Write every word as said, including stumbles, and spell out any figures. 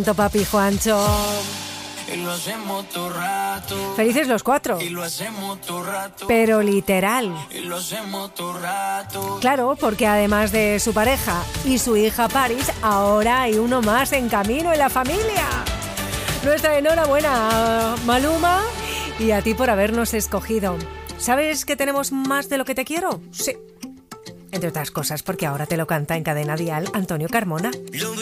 Papi Juancho. Y lo hacemos todo rato. Felices los cuatro. Y lo hacemos todo rato. Pero literal. Y lo hacemos todo rato. Claro, porque además de su pareja y su hija Paris, ahora hay uno más en camino en la familia. Nuestra enhorabuena a Maluma y a ti por habernos escogido. ¿Sabes que tenemos más de lo que te quiero? Sí. Entre otras cosas, porque ahora te lo canta en Cadena Dial Antonio Carmona.